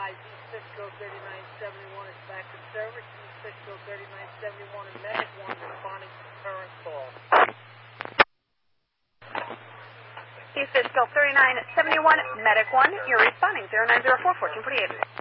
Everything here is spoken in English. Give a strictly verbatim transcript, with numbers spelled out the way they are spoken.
advise East Fishkill thirty-nine seventy-one is back in service. East Fishkill thirty-nine seventy-one and Medic one responding to the current call. East Fishkill thirty-nine seventy-one, Medic one, you're responding, zero nine zero four, fourteen forty-eight.